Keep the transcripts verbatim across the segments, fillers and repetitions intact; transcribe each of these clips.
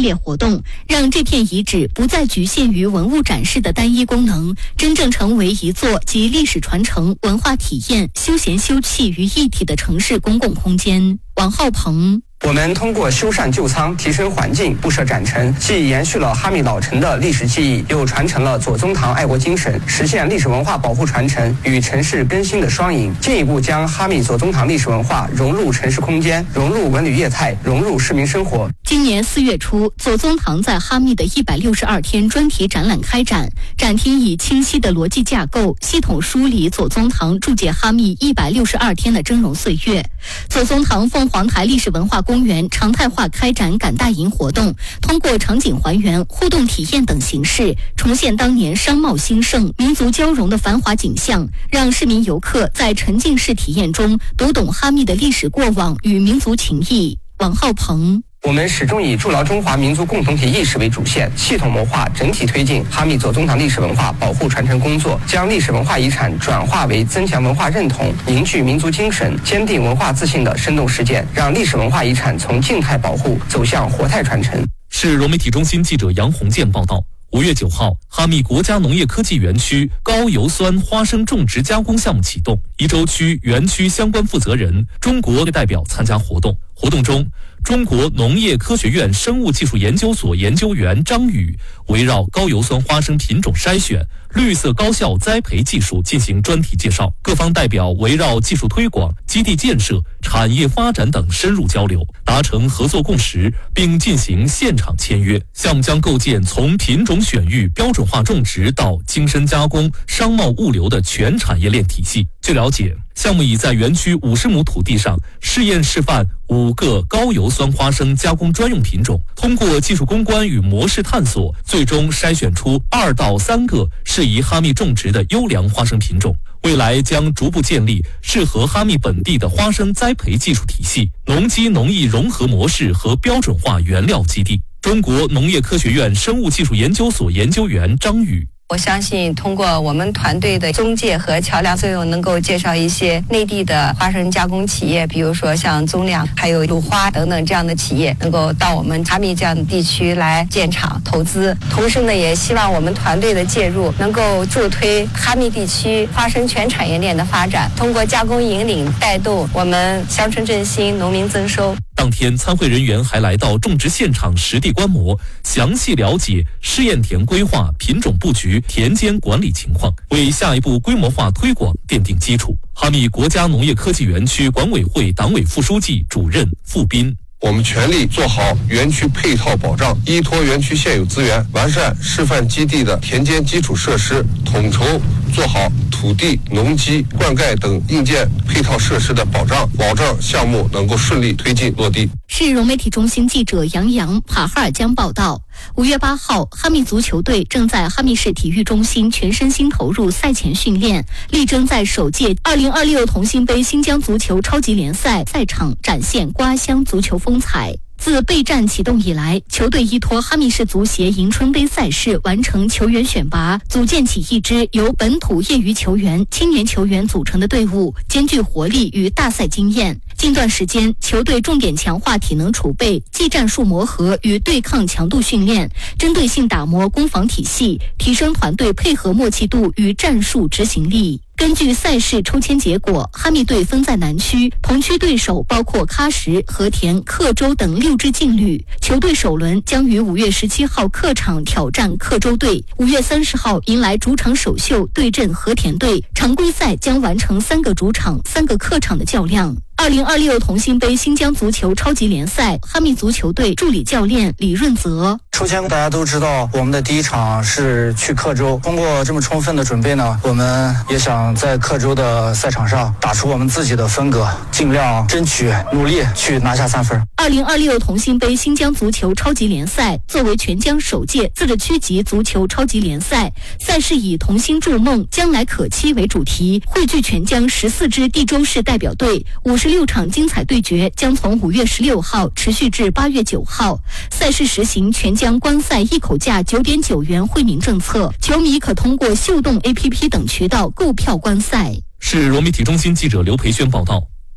列活动，让这片遗址不再局限于文物展示的单一功能，真正成为一座集历史传承、文化体验、休闲休憩于一体的城市公共空间。王浩鹏。 我们通过修缮旧仓、提升环境、布设展陈，既延续了哈密老城的历史记忆，又传承了左宗棠爱国精神，实现历史文化保护传承与城市更新的双赢，进一步将哈密左宗棠历史文化融入城市空间，融入文旅业态，融入市民生活。 今年四月初，左宗棠在哈密的一百六十二天专题展览开展，展厅以清晰的逻辑架构，系统梳理左宗棠注解哈密一百六十二天的峥嵘岁月。左宗棠凤凰台历史文化公园常态化开展赶大营活动，通过场景还原、互动体验等形式，重现当年商贸兴盛、民族交融的繁华景象，让市民游客在沉浸式体验中读懂哈密的历史过往与民族情谊。王浩鹏。 我们始终以筑牢中华民族共同体意识为主线，系统谋划整体推进哈密左宗棠历史文化保护传承工作，将历史文化遗产转化为增强文化认同、凝聚民族精神、坚定文化自信的生动实践，让历史文化遗产从静态保护走向活态传承。 市融媒体中心记者杨红建报道。五月九号，哈密国家农业科技园区高油酸花生种植加工项目启动，宜州区园区相关负责人、中国代表参加活动。活动中，中国农业科学院生物技术研究所研究员张宇围绕高油酸花生品种筛选、绿色高效栽培技术进行专题介绍，各方代表围绕技术推广、基地建设、产业发展等深入交流，达成合作共识，并进行现场签约。项目将构建从品种选育、标准化种植到精深加工、商贸物流的全产业链体系。据了解，项目已在园区五十亩土地上试验示范五个高油酸花生加工专用品种，通过技术攻关与模式探索，最终筛选出二到三个适宜哈密种植的优良花生品种。未来将逐步建立适合哈密本地的花生栽培技术体系、农机农艺融合模式和标准化原料基地。中国农业科学院生物技术研究所研究员张宇。 我相信通过我们团队的中介和桥梁作用，能够介绍一些内地的花生加工企业，比如说像宗良还有鲁花等等这样的企业，能够到我们哈密这样的地区来建厂投资。同时呢，也希望我们团队的介入能够助推哈密地区花生全产业链的发展，通过加工引领带动我们乡村振兴、农民增收。 当天，参会人员还来到种植现场实地观摩，详细了解试验田规划、品种布局、田间管理情况，为下一步规模化推广奠定基础。哈密国家农业科技园区管委会党委副书记、主任付斌。 我们全力做好园区配套保障，依托园区现有资源，完善示范基地的田间基础设施，统筹做好土地、农机、灌溉等硬件配套设施的保障，保证项目能够顺利推进落地。 市融媒体中心记者杨洋、帕哈尔江报道。五月八号，哈密足球队正在哈密市体育中心全身心投入赛前训练，力争在首届二零二六同心杯新疆足球超级联赛赛场展现瓜乡足球风采。自备战启动以来，球队依托哈密市足协迎春杯赛事完成球员选拔，组建起一支由本土业余球员、青年球员组成的队伍，兼具活力与大赛经验。近段时间，球队重点强化体能储备、技战术磨合与对抗强度训练，针对性打磨攻防体系，提升团队配合默契度与战术执行力。根据赛事抽签结果，哈密队分在南区，同区对手包括喀什、和田、克州等六支劲旅。球队首轮将于五月十七号客场挑战克州队，五月三十号迎来主场首秀对阵和田队。常规赛将完成三个主场、三个客场的较量。二零二六同心杯新疆足球超级联赛，哈密足球队助理教练李润泽。 抽签大家都知道，我们的第一场是去克州。通过这么充分的准备呢，我们也想在克州的赛场上打出我们自己的风格，尽量争取努力去拿下三分。 二零二六同心杯新疆足球超级联赛作为全疆首届自治区级足球超级联赛，赛事以同心筑梦，将来可期为主题，汇聚全疆十四支地州市代表队，五十六场精彩对决将从五月十六号持续至八月九号。赛事实行全疆观赛一口价九点九元惠民政策，球迷可通过秀动 A P P 等渠道购票观赛。 市融媒体中心记者刘培轩报道。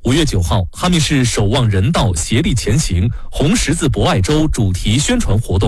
五月九号，哈密市守望人道，协力前行红十字博爱周主题宣传活动